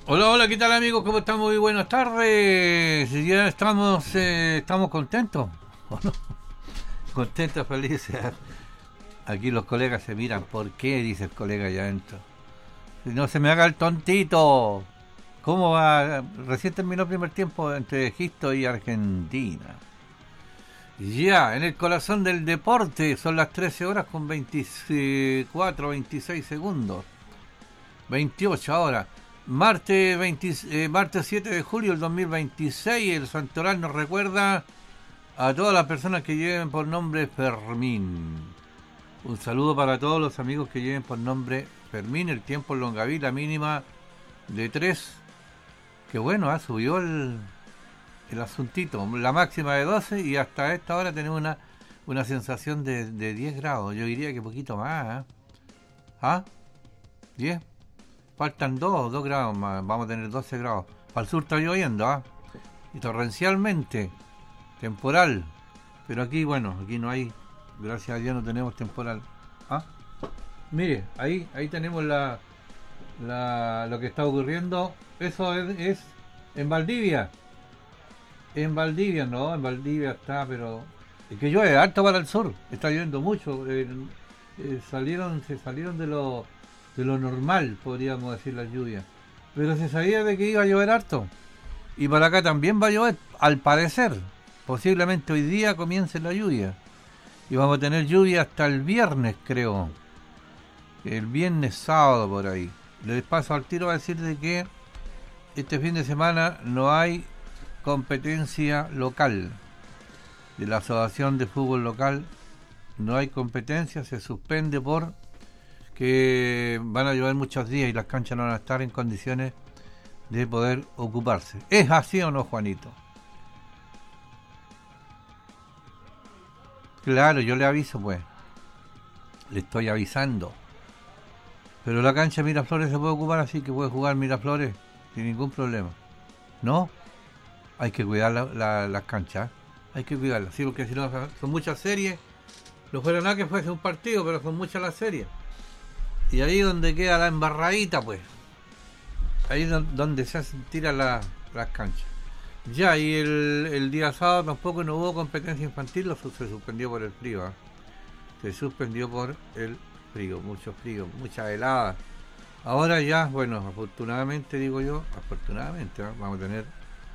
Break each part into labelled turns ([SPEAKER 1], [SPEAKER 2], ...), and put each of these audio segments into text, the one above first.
[SPEAKER 1] Hola, hola, ¿qué tal amigos? ¿Cómo están? Muy buenas tardes. Ya estamos contentos. ¿O no? Contentos, felices. Aquí los colegas se miran. ¿Por qué? Dice el colega allá adentro. Si no se me haga el tontito. ¿Cómo va? Recién terminó el primer tiempo entre Egipto y Argentina. Ya, en el corazón del deporte son las 13 horas con 24, 26 segundos. 28 ahora. Martes 7 de julio del 2026, el Santoral nos recuerda a todas las personas que lleven por nombre Fermín. Un saludo para todos los amigos que lleven por nombre Fermín. El tiempo en Longaví, la mínima de 3. Que bueno, subió el asuntito. La máxima de 12 y hasta esta hora tenemos una sensación de 10 grados. Yo diría que poquito más. ¿Ah? ¿10? Faltan 2 grados más, vamos a tener 12 grados. Para el sur está lloviendo, y torrencialmente, temporal. Pero aquí, bueno, aquí no hay, gracias a Dios no tenemos temporal. ¿Ah? Mire, ahí tenemos lo que está ocurriendo. Eso es en Valdivia. En Valdivia, no, en Valdivia está, pero es que llueve harto para el sur, está lloviendo mucho. Se salieron de lo normal, podríamos decir, las lluvias. Pero se sabía de que iba a llover harto. Y para acá también va a llover, al parecer. Posiblemente hoy día comience la lluvia. Y vamos a tener lluvia hasta el viernes, creo. El viernes sábado por ahí. Les paso al tiro a decir de que este fin de semana no hay competencia local. De la Asociación de Fútbol Local no hay competencia, se suspende por que van a llover muchos días y las canchas no van a estar en condiciones de poder ocuparse. ¿Es así o no, Juanito? Claro, yo le aviso, pues. Le estoy avisando. Pero la cancha de Miraflores se puede ocupar, así que puede jugar Miraflores sin ningún problema. ¿No? Hay que cuidar las canchas. Hay que cuidarlas, sí, porque si no son muchas series. No fuera nada que fuese un partido, pero son muchas las series. Y ahí donde queda la embarradita, pues. Ahí donde se tiran las canchas. Ya, y el día sábado tampoco no hubo competencia infantil, se suspendió por el frío. Se suspendió por el frío, mucha helada. Ahora ya, bueno, afortunadamente digo yo, afortunadamente vamos a tener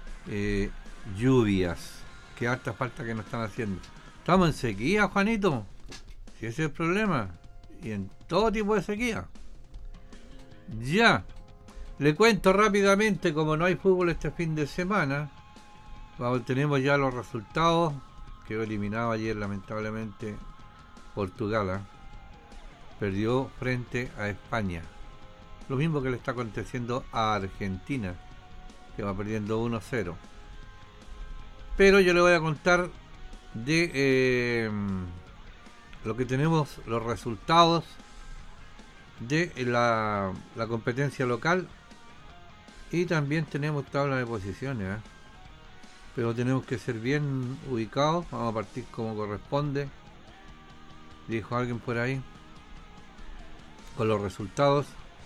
[SPEAKER 1] lluvias, que harta falta que nos están haciendo. Estamos en sequía, Juanito, si ese es el problema, y en todo tipo de sequía. Ya, le cuento rápidamente, como no hay fútbol este fin de semana, tenemos ya los resultados. Quedó eliminado ayer lamentablemente Portugal, perdió frente a España, lo mismo que le está aconteciendo a Argentina, que va perdiendo 1-0. Pero yo le voy a contar de lo que tenemos, los resultados de la competencia local, y también tenemos tabla de posiciones, pero tenemos que ser bien ubicados. Vamos a partir como corresponde, dijo alguien por ahí, con los resultados,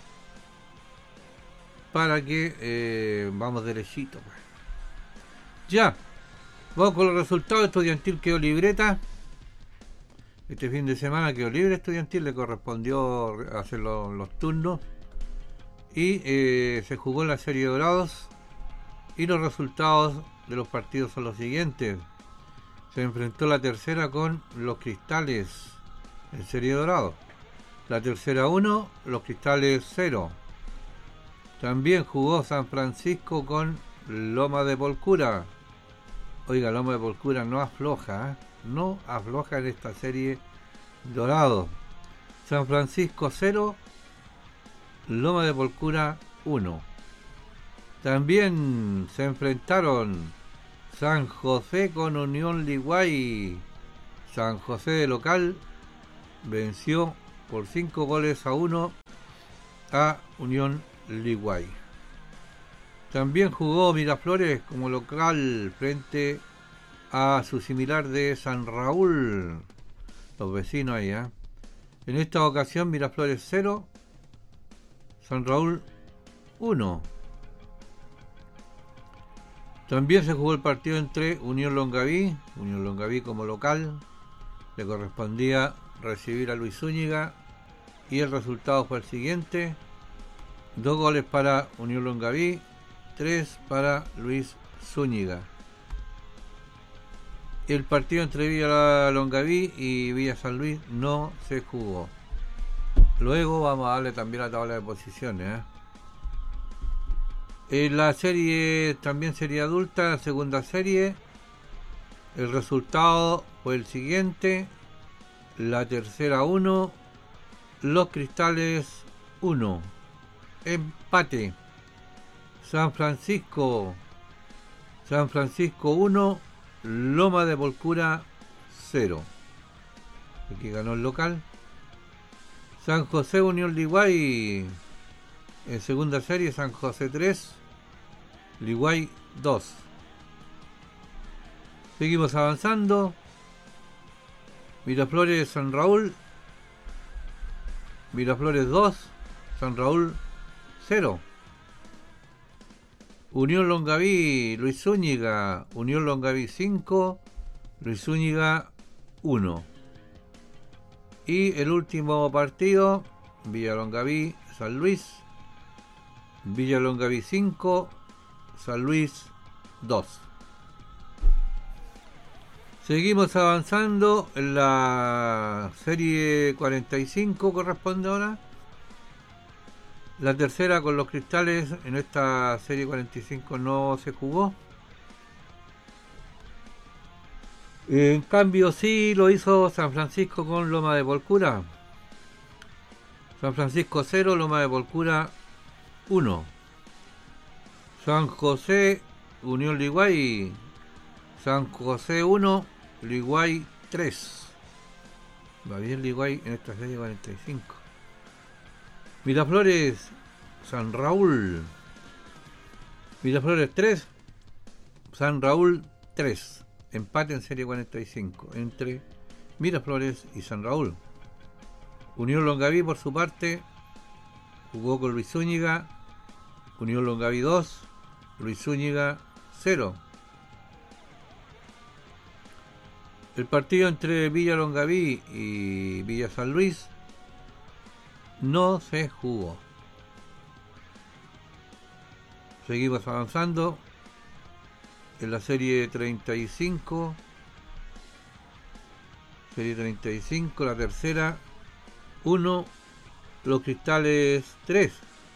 [SPEAKER 1] para que vamos derechito, pues. Ya, vamos con los resultados. Estudiantil quedó libreta. Este fin de semana quedó libre Estudiantil, le correspondió hacer los turnos. Y se jugó en la serie de Dorados. Y los resultados de los partidos son los siguientes. Se enfrentó la tercera con los Cristales en serie Dorado. La tercera 1, los Cristales 0. También jugó San Francisco con Loma de Polcura. Oiga, Loma de Polcura no afloja, no afloja en esta serie Dorado. San Francisco 0, Loma de Polcura 1. También se enfrentaron San José con Unión Liguay. San José de local venció por 5-1 a Unión Liguay. También jugó Miraflores como local frente a su similar de San Raúl, los vecinos ahí. En esta ocasión Miraflores 0, San Raúl 1. También se jugó el partido entre Unión Longaví como local, le correspondía recibir a Luis Zúñiga y el resultado fue el siguiente: 2 goles para Unión Longaví, 3 para Luis Zúñiga. El partido entre Villa Longaví y Villa San Luis no se jugó. Luego vamos a darle también la tabla de posiciones. En la serie, también serie adulta, segunda serie, el resultado fue el siguiente: la Tercera 1, Los Cristales 1, empate. San Francisco 1, Loma de Volcura 0. Aquí ganó el local. San José Unión Liguay en segunda serie, San José 3, Liguay 2. Seguimos avanzando. Miraflores San Raúl, Miraflores 2, San Raúl 0. Unión Longaví, Luis Zúñiga, Unión Longaví 5, Luis Zúñiga 1. Y el último partido, Villa Longaví, San Luis, Villa Longaví 5, San Luis 2. Seguimos avanzando en la serie 45, corresponde ahora. La tercera con Los Cristales, en esta serie 45 no se jugó. En cambio sí lo hizo San Francisco con Loma de Volcura. San Francisco 0, Loma de Volcura 1. San José Unión Liguay, San José 1, Liguay 3. Va bien Liguay en esta serie 45. Miraflores San Raúl, Miraflores 3, San Raúl 3. Empate en serie 45 entre Miraflores y San Raúl. Unión Longaví, por su parte, jugó con Luis Zúñiga. Unión Longaví 2, Luis Zúñiga 0. El partido entre Villa Longaví y Villa San Luis no se jugó. Seguimos avanzando en la serie 35. Serie 35, la tercera 1, Los Cristales 3.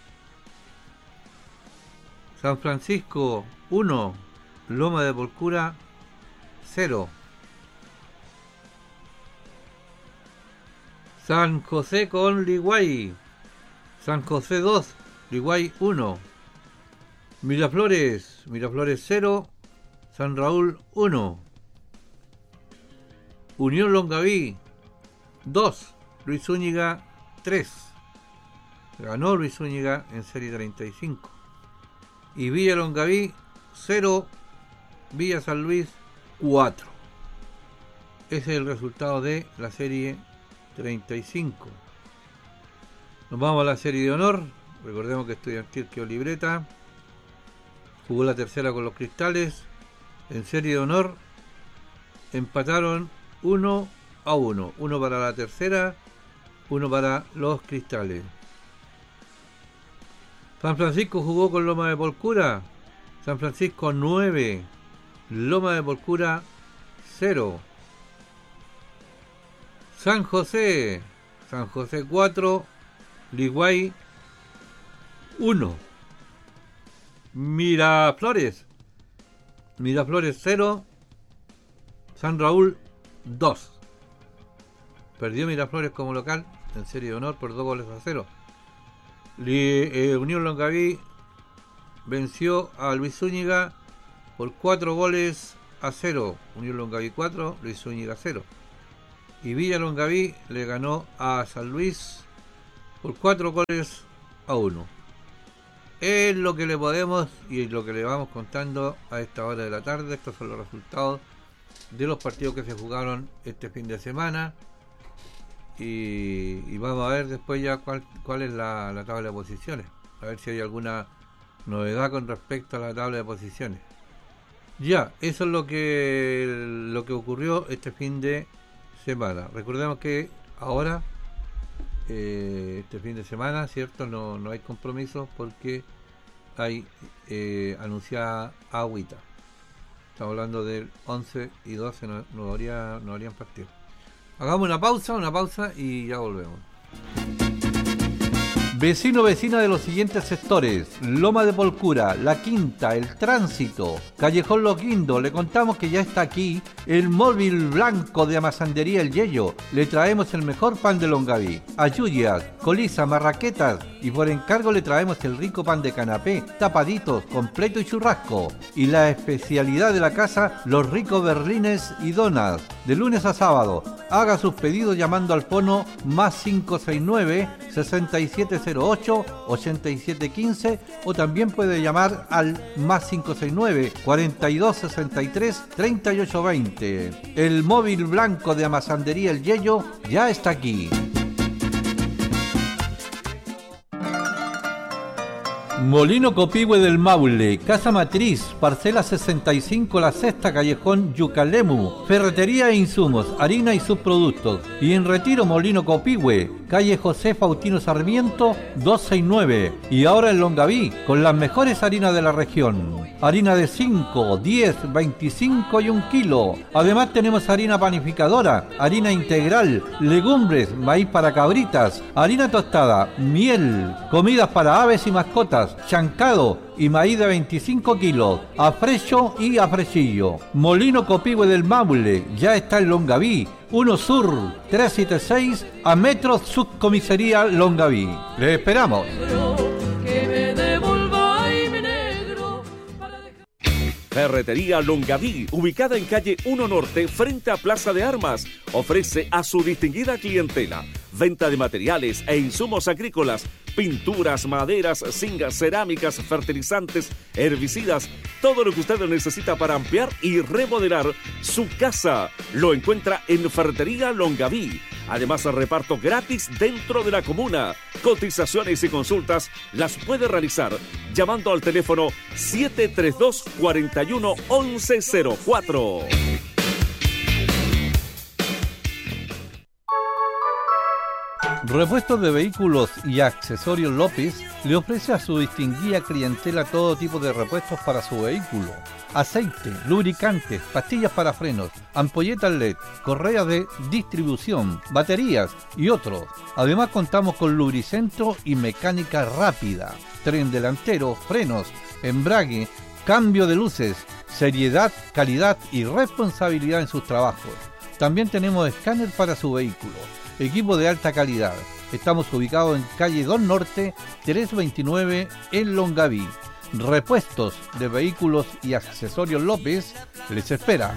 [SPEAKER 1] San Francisco 1, Loma de Volcura 0. San José con Liguay, San José 2, Liguay 1. Miraflores 0, San Raúl 1. Unión Longaví 2, Luis Zúñiga 3. Ganó Luis Zúñiga en serie 35. Y Villa Longaví 0, Villa San Luis 4. Ese es el resultado de la serie 35. Nos vamos a la serie de honor. Recordemos que Estudiantil quedó libreta. Jugó la tercera con Los Cristales. En serie de honor empataron 1-1. Uno para la tercera, 1 para Los Cristales. San Francisco jugó con Loma de Volcura. San Francisco 9, Loma de Volcura 0. San José 4, Liguay 1. Miraflores 0, San Raúl 2. Perdió Miraflores como local en serie de honor por 2-0. Unión Longaví venció a Luis Zúñiga por 4-0. Unión Longaví 4, Luis Zúñiga 0. Y Villa Longaví le ganó a San Luis por 4-1. Es lo que le podemos y lo que le vamos contando a esta hora de la tarde. Estos son los resultados de los partidos que se jugaron este fin de semana. Y vamos a ver después ya cuál es la tabla de posiciones. A ver si hay alguna novedad con respecto a la tabla de posiciones. Ya, eso es lo que ocurrió este fin de semana. Recordemos que ahora, este fin de semana, ¿cierto? No hay compromisos porque hay anunciada agüita. Estamos hablando del 11 y 12, no habrían partido. Hagamos una pausa y ya volvemos. Vecina de los siguientes sectores: Loma de Polcura, La Quinta, El Tránsito, Callejón Los Guindos. Le contamos que ya está aquí el móvil blanco de Amasandería El Yello. Le traemos el mejor pan de Longaví, ayuyas, colisa, marraquetas, y por encargo le traemos el rico pan de canapé, tapaditos, completo y churrasco. Y la especialidad de la casa, los ricos berlines y donas, de lunes a sábado. Haga sus pedidos llamando al fono +569 6708-8715, o también puede llamar al +569 4263-3820. El móvil blanco de Amasandería El Yello ya está aquí. Molino Copihue del Maule, Casa Matriz, parcela 65, La Sexta, Callejón Yucalemu, ferretería e insumos, harina y subproductos. Y en Retiro, Molino Copihue, calle José Faustino Sarmiento 269. Y ahora en Longaví, con las mejores harinas de la región. Harina de 5, 10, 25 y 1 kilo. Además tenemos harina panificadora, harina integral, legumbres, maíz para cabritas, harina tostada, miel, comidas para aves y mascotas, chancado y maíz de 25 kilos, a frecho y a frechillo. Molino Copihue del Maule, ya está en Longaví, 1 Sur 376, a metros Subcomisaría Longaví. Les esperamos.
[SPEAKER 2] Ferretería Longaví, ubicada en calle 1 Norte, frente a Plaza de Armas, ofrece a su distinguida clientela venta de materiales e insumos agrícolas, pinturas, maderas, zingas, cerámicas, fertilizantes, herbicidas, todo lo que usted necesita para ampliar y remodelar su casa. Lo encuentra en Ferretería Longaví. Además, reparto gratis dentro de la comuna. Cotizaciones y consultas las puede realizar llamando al teléfono 732-411104.
[SPEAKER 1] Repuestos de Vehículos y Accesorios López le ofrece a su distinguida clientela todo tipo de repuestos para su vehículo: aceite, lubricantes, pastillas para frenos, ampolletas LED, correas de distribución, baterías y otros. Además contamos con lubricentro y mecánica rápida, tren delantero, frenos, embrague, cambio de luces, seriedad, calidad y responsabilidad en sus trabajos. También tenemos escáner para su vehículo, equipo de alta calidad. Estamos ubicados en calle 2 Norte 329 en Longaví. Repuestos de Vehículos y Accesorios López les espera.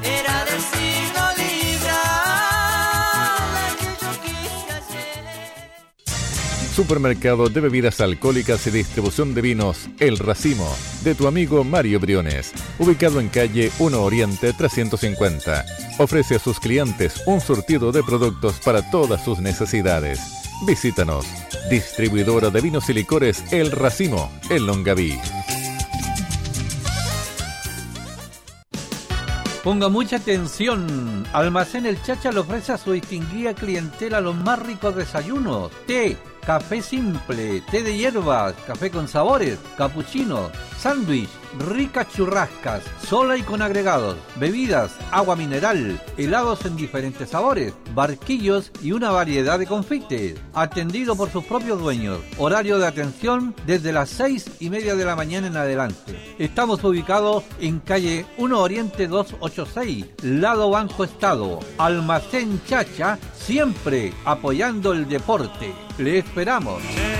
[SPEAKER 3] Supermercado de bebidas alcohólicas y distribución de vinos El Racimo, de tu amigo Mario Briones, ubicado en calle 1 Oriente 350. Ofrece a sus clientes un surtido de productos para todas sus necesidades. Visítanos. Distribuidora de vinos y licores El Racimo, en Longaví.
[SPEAKER 1] Ponga mucha atención. Almacén El Chacha le ofrece a su distinguida clientela los más ricos desayunos: té, café simple, té de hierbas, café con sabores, capuchino, sándwich, ricas churrascas, sola y con agregados, bebidas, agua mineral, helados en diferentes sabores, barquillos y una variedad de confites. Atendido por sus propios dueños. Horario de atención desde las 6:30 de la mañana en adelante. Estamos ubicados en calle 1 Oriente 286, lado Banco Estado. Almacén Chacha, siempre apoyando el deporte. Le esperamos.